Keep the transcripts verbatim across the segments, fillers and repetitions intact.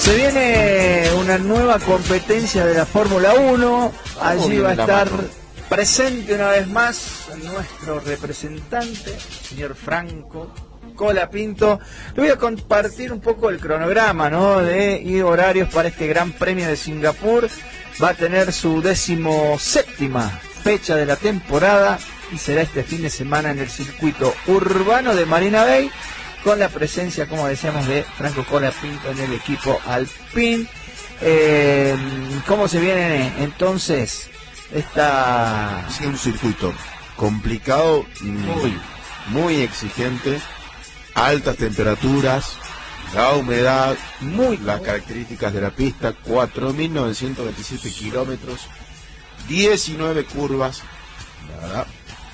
Se viene una nueva competencia de la Fórmula uno. Allí va a estar presente una vez más nuestro representante, señor Franco Colapinto. Le voy a compartir un poco el cronograma, ¿no?, de y horarios para este Gran Premio de Singapur. Va a tener su decimoséptima fecha de la temporada y será este fin de semana en el circuito urbano de Marina Bay, con la presencia, como decíamos, de Franco Colapinto en el equipo Alpine. Eh, ¿Cómo se viene entonces esta...? Sí, un circuito complicado, muy, muy exigente, altas temperaturas, la humedad, muy las características de la pista, cuatro mil novecientos veintisiete kilómetros, diecinueve curvas, la verdad.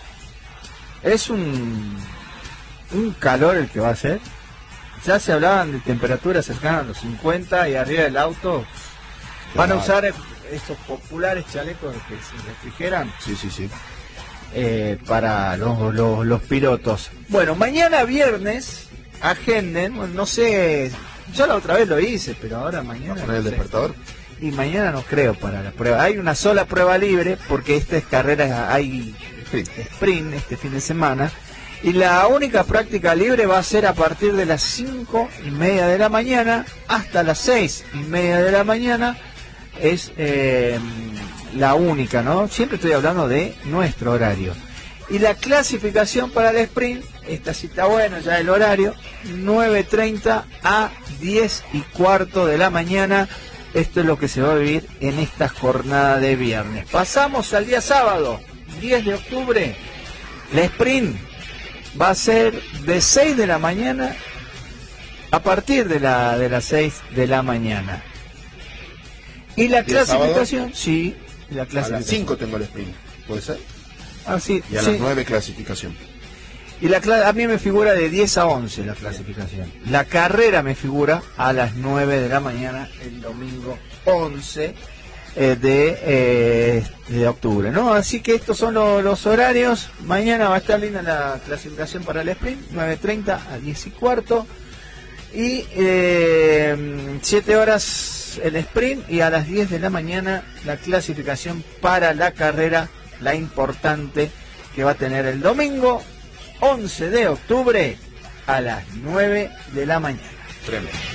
Es un, un calor el que va a ser. Ya se hablaban de temperaturas cercanas a los cincuenta y arriba del auto van a usar estos populares chalecos que se refrigeran. Sí, sí, sí. Eh, para los, los, los pilotos. Bueno, mañana viernes, agenden, bueno, no sé, yo la otra vez lo hice, pero ahora mañana... ¿Poner el no sé. despertador? Y mañana no creo para la prueba. Hay una sola prueba libre, porque esta es carrera, hay sprint este fin de semana. Y la única práctica libre va a ser a partir de las cinco y media de la mañana hasta las seis y media de la mañana. Es eh, la única, ¿no? Siempre estoy hablando de nuestro horario. Y la clasificación para el sprint, esta sí está bueno ya el horario, nueve treinta a diez y cuarto de la mañana. Esto es lo que se va a vivir en esta jornada de viernes. Pasamos al día sábado, diez de octubre. La sprint va a ser de seis de la mañana a partir de, la, de las seis de la mañana. Y la clasificación, sí, la clasificación. A las cinco tengo el sprint, ¿puede ser? Ah, sí, y a sí. las nueve clasificación. Y la a mí me figura de diez a once la clasificación. La carrera me figura a las nueve de la mañana el domingo once eh, de, eh, de octubre, ¿no? Así que estos son lo, los horarios. Mañana va a estar linda la clasificación para el sprint, nueve treinta a diez y cuarto. Y eh, siete horas el sprint y a las diez de la mañana la clasificación para la carrera, la importante que va a tener el domingo once de octubre a las nueve de la mañana. Tremendo.